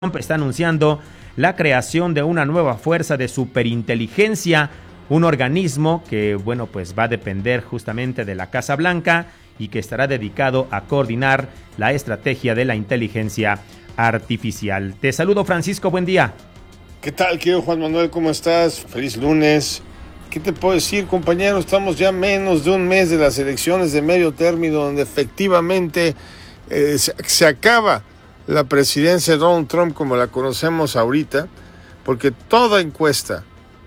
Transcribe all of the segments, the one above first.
Trump está anunciando la creación de una nueva fuerza de superinteligencia, un organismo que, pues va a depender justamente de la Casa Blanca y que estará dedicado a coordinar la estrategia de la inteligencia artificial. Te saludo, Francisco, buen día. ¿Qué tal, querido Juan Manuel? ¿Cómo estás? Feliz lunes. ¿Qué te puedo decir, compañero? Estamos ya menos de un mes de las elecciones de medio término, donde efectivamente se acaba la presidencia de Donald Trump como la conocemos ahorita, porque toda encuesta,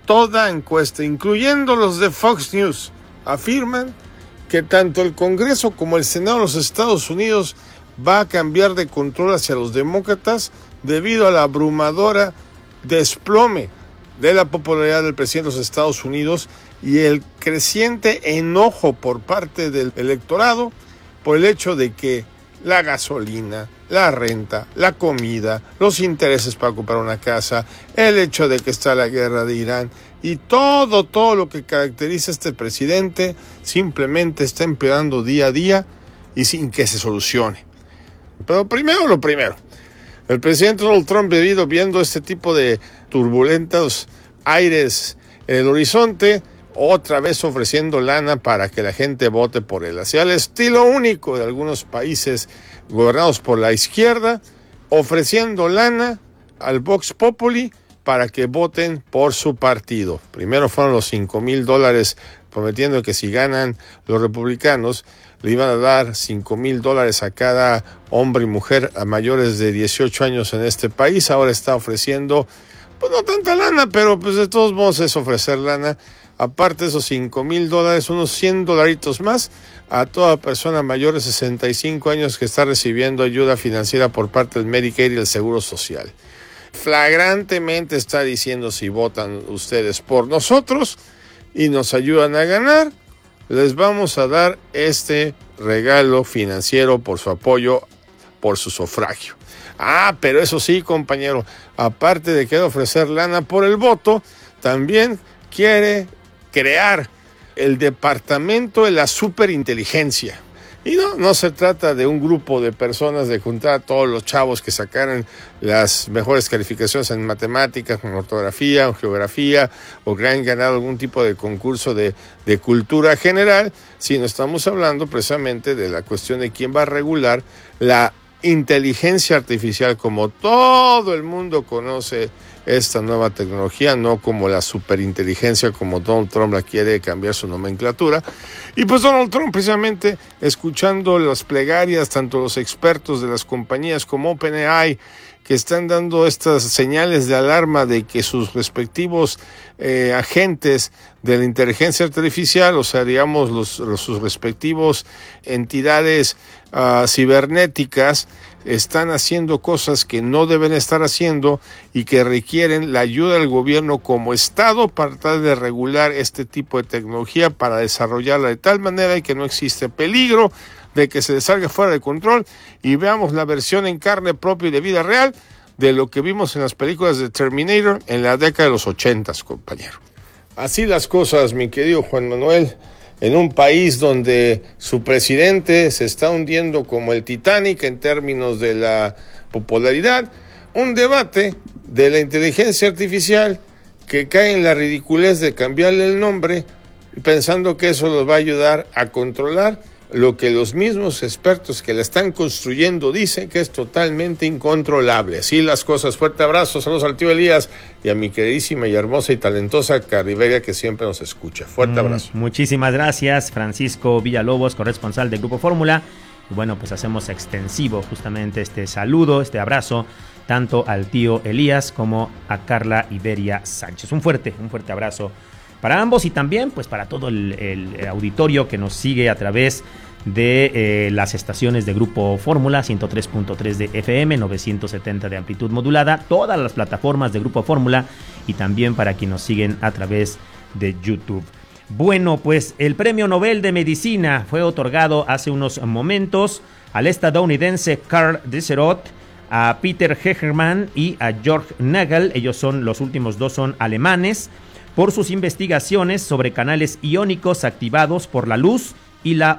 incluyendo los de Fox News, afirman que tanto el Congreso como el Senado de los Estados Unidos va a cambiar de control hacia los demócratas debido a la abrumadora desplome de la popularidad del presidente de los Estados Unidos y el creciente enojo por parte del electorado por el hecho de que la gasolina, la renta, la comida, los intereses para comprar una casa, el hecho de que está la guerra de Irán y todo lo que caracteriza a este presidente simplemente está empeorando día a día y sin que se solucione. Pero primero lo primero. El presidente Donald Trump, viendo este tipo de turbulentos aires en el horizonte, otra vez ofreciendo lana para que la gente vote por él, hacia el estilo único de algunos países gobernados por la izquierda, ofreciendo lana al Vox Populi para que voten por su partido. Primero fueron los $5,000, prometiendo que si ganan los republicanos, le iban a dar $5,000 a cada hombre y mujer a mayores de 18 años en este país. Ahora está ofreciendo, pues no tanta lana, pero pues de todos modos es ofrecer lana. Aparte de esos $5,000, unos $100 más a toda persona mayor de 65 años que está recibiendo ayuda financiera por parte del Medicare y el Seguro Social. Flagrantemente está diciendo: si votan ustedes por nosotros y nos ayudan a ganar, les vamos a dar este regalo financiero por su apoyo, por su sufragio. Pero eso sí, compañero, aparte de que ofrecer lana por el voto, también quiere crear el departamento de la superinteligencia. Y no se trata de un grupo de personas, de juntar a todos los chavos que sacaran las mejores calificaciones en matemáticas, en ortografía, en geografía, o que hayan ganado algún tipo de concurso de cultura general, sino estamos hablando precisamente de la cuestión de quién va a regular la inteligencia artificial, como todo el mundo conoce esta nueva tecnología, no como la superinteligencia como Donald Trump la quiere cambiar su nomenclatura. Y pues Donald Trump, precisamente escuchando las plegarias, tanto los expertos de las compañías como OpenAI, que están dando estas señales de alarma de que sus respectivos agentes de la inteligencia artificial, o sea, digamos, sus respectivos entidades cibernéticas, están haciendo cosas que no deben estar haciendo y que requieren la ayuda del gobierno como Estado para tratar de regular este tipo de tecnología, para desarrollarla de tal manera que no existe peligro de que se salga fuera de control y veamos la versión en carne propia y de vida real de lo que vimos en las películas de Terminator en la década de los 80, compañero. Así las cosas, mi querido Juan Manuel, en un país donde su presidente se está hundiendo como el Titanic en términos de la popularidad, un debate de la inteligencia artificial que cae en la ridiculez de cambiarle el nombre, pensando que eso los va a ayudar a controlar lo que los mismos expertos que la están construyendo dicen que es totalmente incontrolable. Así las cosas. Fuerte abrazo, saludos al tío Elías y a mi queridísima y hermosa y talentosa Cariberia, que siempre nos escucha. Fuerte abrazo. Muchísimas gracias, Francisco Villalobos, corresponsal de Grupo Fórmula. Y pues hacemos extensivo justamente este saludo, este abrazo, tanto al tío Elías como a Carla Iberia Sánchez. Un fuerte abrazo para ambos y también pues para todo el auditorio que nos sigue a través de las estaciones de Grupo Fórmula, 103.3 de FM, 970 de amplitud modulada, todas las plataformas de Grupo Fórmula y también para quienes nos siguen a través de YouTube. Pues el Premio Nobel de Medicina fue otorgado hace unos momentos al estadounidense Karl Desserot, a Peter Hegerman y a Georg Nagel. Ellos los últimos dos son alemanes, por sus investigaciones sobre canales iónicos activados por la luz y la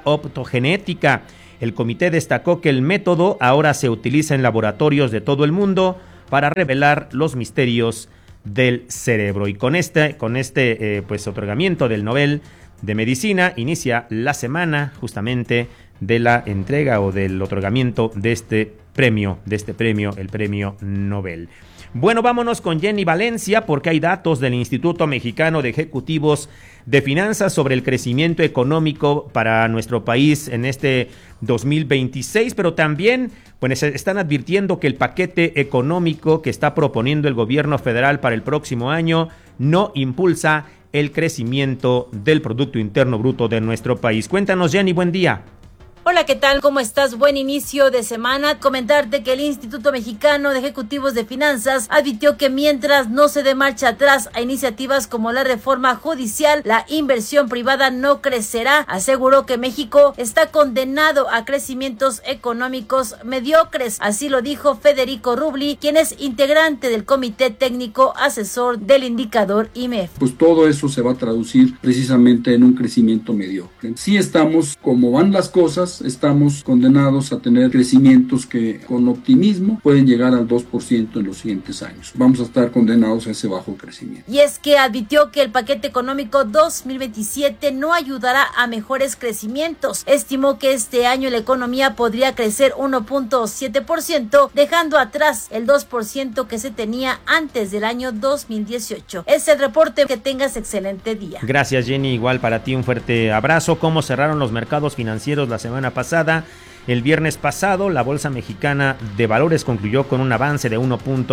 optogenética. El comité destacó que el método ahora se utiliza en laboratorios de todo el mundo para revelar los misterios del cerebro. Y con este pues otorgamiento del Nobel de Medicina inicia la semana justamente de la entrega o del otorgamiento de este premio, el premio Nobel. Bueno, vámonos con Jenny Valencia porque hay datos del Instituto Mexicano de Ejecutivos de Finanzas sobre el crecimiento económico para nuestro país en este 2026, pero también pues están advirtiendo que el paquete económico que está proponiendo el gobierno federal para el próximo año no impulsa el crecimiento del Producto Interno Bruto de nuestro país. Cuéntanos, Jenny, buen día. Hola, ¿qué tal? ¿Cómo estás? Buen inicio de semana. Comentarte que el Instituto Mexicano de Ejecutivos de Finanzas advirtió que mientras no se dé marcha atrás a iniciativas como la reforma judicial, la inversión privada no crecerá. Aseguró que México está condenado a crecimientos económicos mediocres. Así lo dijo Federico Rubli, quien es integrante del Comité Técnico Asesor del Indicador IMEF. Pues todo eso se va a traducir precisamente en un crecimiento mediocre. Sí estamos, como van las cosas, estamos condenados a tener crecimientos que con optimismo pueden llegar al 2% en los siguientes años. Vamos a estar condenados a ese bajo crecimiento. Y es que advirtió que el paquete económico 2027 no ayudará a mejores crecimientos. Estimó que este año la economía podría crecer 1.7%, dejando atrás el 2% que se tenía antes del año 2018. Es el reporte. Que tengas excelente día. Gracias, Jenny. Igual para ti un fuerte abrazo. ¿Cómo cerraron los mercados financieros la semana pasada? El viernes pasado, la Bolsa Mexicana de Valores concluyó con un avance de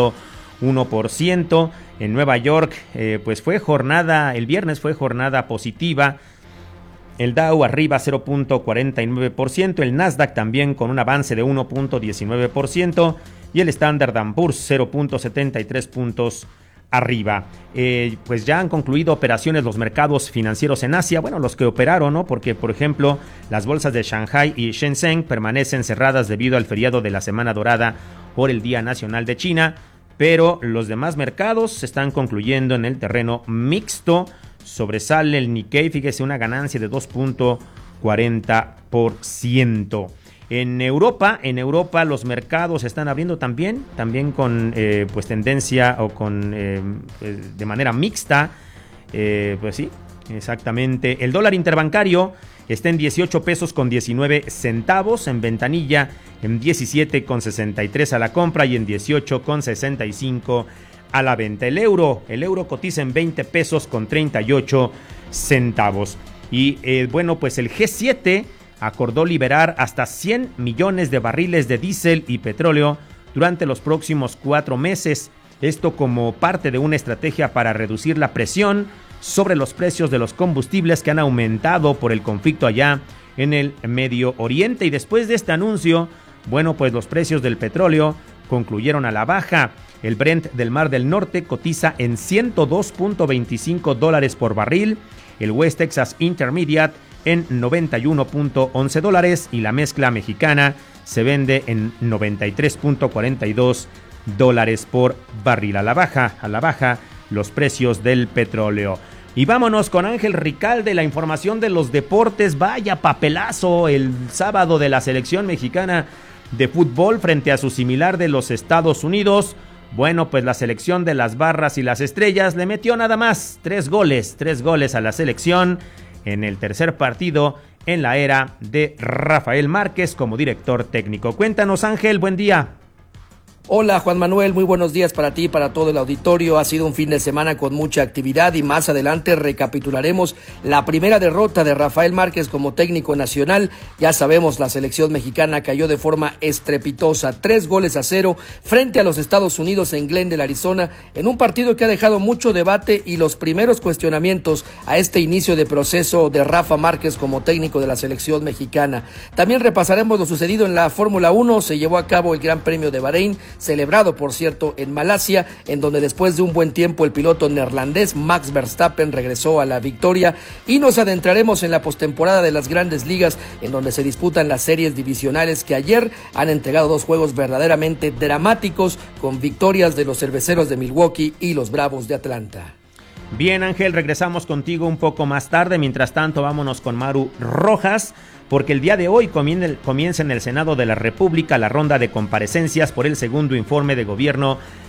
1.1%. En Nueva York, pues el viernes fue jornada positiva. El Dow arriba 0.49%, el Nasdaq también con un avance de 1.19% y el Standard & Poor's 0.73 puntos arriba. Pues ya han concluido operaciones los mercados financieros en Asia, bueno, los que operaron, ¿no? Porque, por ejemplo, las bolsas de Shanghai y Shenzhen permanecen cerradas debido al feriado de la Semana Dorada por el Día Nacional de China, pero los demás mercados se están concluyendo en el terreno mixto. Sobresale el Nikkei, fíjese, una ganancia de 2.40%. En Europa los mercados están abriendo también con pues tendencia o con de manera mixta, pues sí, exactamente. El dólar interbancario está en 18 pesos con 19 centavos, en ventanilla en 17,63 a la compra y en 18,65 a la venta. El euro cotiza en 20 pesos con 38 centavos. Y bueno, pues el G7 acordó liberar hasta 100 millones de barriles de diésel y petróleo durante los próximos 4 meses. Esto como parte de una estrategia para reducir la presión sobre los precios de los combustibles que han aumentado por el conflicto allá en el Medio Oriente. Y después de este anuncio, bueno, pues los precios del petróleo concluyeron a la baja. El Brent del Mar del Norte cotiza en $102.25 por barril, el West Texas Intermediate en $91.11 y la mezcla mexicana se vende en $93.42 por barril. A la baja los precios del petróleo. Y vámonos con Ángel Ricalde, la información de los deportes. Vaya papelazo el sábado de la selección mexicana de fútbol frente a su similar de los Estados Unidos. Bueno, pues la selección de las barras y las estrellas le metió nada más 3 goles a la selección en el tercer partido en la era de Rafael Márquez como director técnico. Cuéntanos, Ángel, buen día. Hola Juan Manuel, muy buenos días para ti y para todo el auditorio. Ha sido un fin de semana con mucha actividad y más adelante recapitularemos la primera derrota de Rafael Márquez como técnico nacional. Ya sabemos, la selección mexicana cayó de forma estrepitosa, 3-0 frente a los Estados Unidos en Glendale, Arizona, en un partido que ha dejado mucho debate y los primeros cuestionamientos a este inicio de proceso de Rafa Márquez como técnico de la selección mexicana. También repasaremos lo sucedido en la Fórmula 1, se llevó a cabo el Gran Premio de Bahrein, celebrado por cierto en Malasia, en donde después de un buen tiempo el piloto neerlandés Max Verstappen regresó a la victoria, y nos adentraremos en la postemporada de las Grandes Ligas, en donde se disputan las series divisionales que ayer han entregado 2 juegos verdaderamente dramáticos con victorias de los Cerveceros de Milwaukee y los Bravos de Atlanta. Bien, Ángel, regresamos contigo un poco más tarde. Mientras tanto, vámonos con Maru Rojas, porque el día de hoy comienza en el Senado de la República la ronda de comparecencias por el segundo informe de gobierno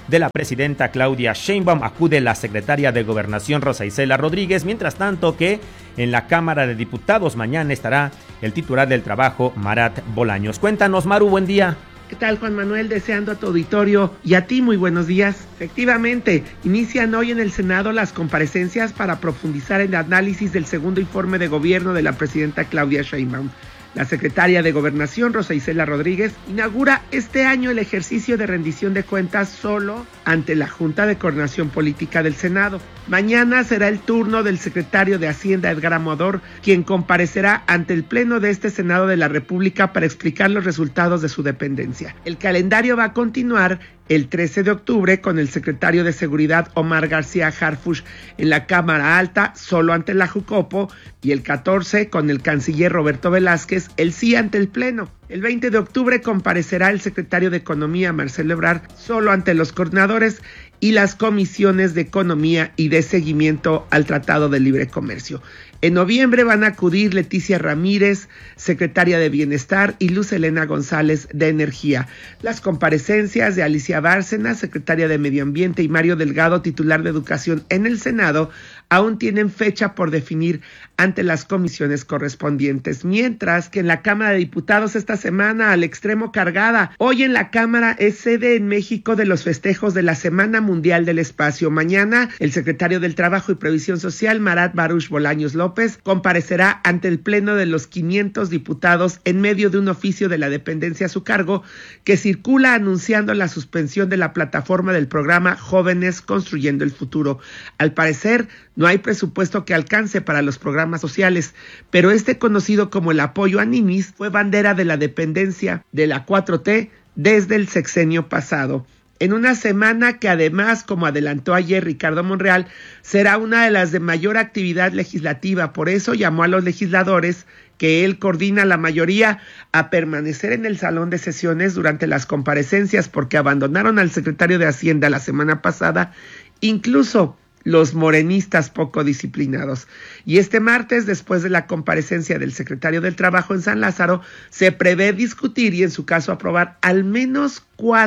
de la presidenta Claudia Sheinbaum acude la secretaria de Gobernación Rosa Isela Rodríguez, mientras tanto que en la Cámara de Diputados mañana estará el titular del Trabajo, Marat Bolaños. Cuéntanos, Maru, buen día. ¿Qué tal, Juan Manuel? Deseando a tu auditorio y a ti muy buenos días. Efectivamente, inician hoy en el Senado las comparecencias para profundizar en el análisis del segundo informe de gobierno de la presidenta Claudia Sheinbaum. La secretaria de Gobernación, Rosa Isela Rodríguez, inaugura este año el ejercicio de rendición de cuentas solo ante la Junta de Coordinación Política del Senado. Mañana será el turno del secretario de Hacienda, Edgar Amador, quien comparecerá ante el Pleno de este Senado de la República para explicar los resultados de su dependencia. El calendario va a continuar el 13 de octubre con el secretario de Seguridad, Omar García Harfuch, en la Cámara Alta, solo ante la Jucopo, y el 14 con el canciller Roberto Velázquez, el sí ante el Pleno. El 20 de octubre comparecerá el secretario de Economía, Marcelo Ebrard, solo ante los coordinadores y las comisiones de Economía y de Seguimiento al Tratado de Libre Comercio. En noviembre van a acudir Leticia Ramírez, secretaria de Bienestar, y Luz Helena González, de Energía. Las comparecencias de Alicia Bárcena, secretaria de Medio Ambiente, y Mario Delgado, titular de Educación, en el Senado, aún tienen fecha por definir ante las comisiones correspondientes, mientras que en la Cámara de Diputados esta semana al extremo cargada. Hoy en la Cámara es sede en México de los festejos de la Semana Mundial del Espacio. Mañana el secretario del Trabajo y Previsión Social, Marat Baruch Bolaños López, comparecerá ante el Pleno de los 500 diputados en medio de un oficio de la dependencia a su cargo que circula anunciando la suspensión de la plataforma del programa Jóvenes Construyendo el Futuro. Al parecer, no hay presupuesto que alcance para los programas sociales, pero este, conocido como el apoyo a ninis, fue bandera de la dependencia de la 4T desde el sexenio pasado. En una semana que además, como adelantó ayer Ricardo Monreal, será una de las de mayor actividad legislativa. Por eso llamó a los legisladores, que él coordina la mayoría, a permanecer en el salón de sesiones durante las comparecencias, porque abandonaron al secretario de Hacienda la semana pasada, incluso los morenistas poco disciplinados. Y este martes, después de la comparecencia del secretario del Trabajo en San Lázaro, se prevé discutir y en su caso aprobar al menos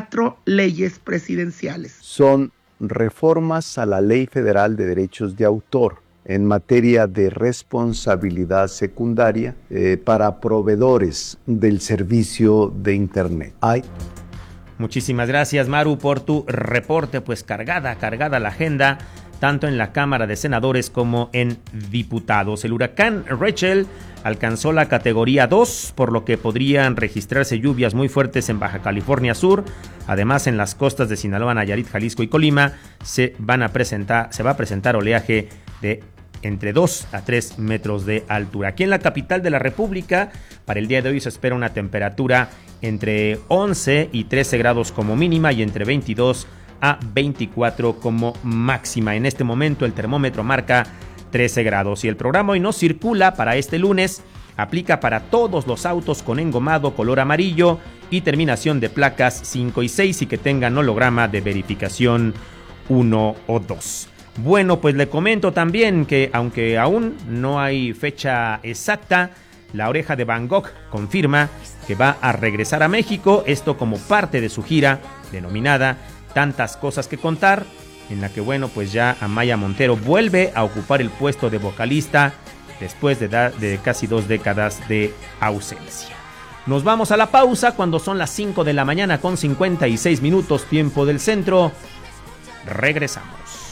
4 leyes presidenciales. Son reformas a la Ley Federal de Derechos de Autor en materia de responsabilidad secundaria para proveedores del servicio de Internet. Muchísimas gracias, Maru, por tu reporte. Pues cargada la agenda, tanto en la Cámara de Senadores como en Diputados. El huracán Rachel alcanzó la categoría 2, por lo que podrían registrarse lluvias muy fuertes en Baja California Sur. Además, en las costas de Sinaloa, Nayarit, Jalisco y Colima se va a presentar oleaje de entre 2 a 3 metros de altura. Aquí en la capital de la República, para el día de hoy se espera una temperatura entre 11 y 13 grados como mínima y entre 22 a 24 como máxima. En este momento el termómetro marca 13 grados y el programa Hoy No Circula para este lunes aplica para todos los autos con engomado color amarillo y terminación de placas 5 y 6 y que tengan holograma de verificación 1 o 2. Bueno, pues le comento también que aunque aún no hay fecha exacta, La Oreja de Van Gogh confirma que va a regresar a México, esto como parte de su gira denominada Tantas Cosas que Contar, en la que, bueno, pues ya Amaya Montero vuelve a ocupar el puesto de vocalista después de casi 2 décadas de ausencia. Nos vamos a la pausa cuando son las 5 de la mañana con 56 minutos, tiempo del centro. Regresamos.